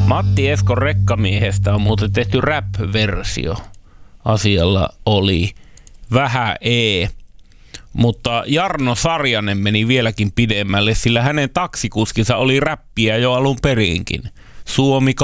Matti Eskon Rekkamiehestä on muuten tehty rap-versio. Asialla oli vähän mutta Jarno Sarjanen meni vieläkin pidemmälle, sillä hänen taksikuskinsa oli räppiä jo alun perinkin. Suomi